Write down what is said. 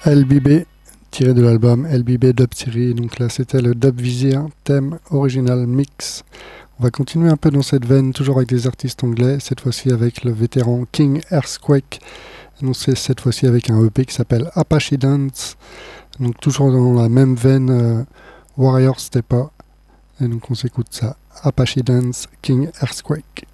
LBB, tiré de l'album LBB Dub Series. Donc là, c'était le Dub Vizier, thème original mix. On va continuer un peu dans cette veine, toujours avec des artistes anglais, cette fois-ci avec le vétéran King Earthquake, annoncé cette fois-ci avec un EP qui s'appelle Apache Dance. Donc toujours dans la même veine Warrior Stepper. Et donc on s'écoute ça, Apache Dance, King Earthquake.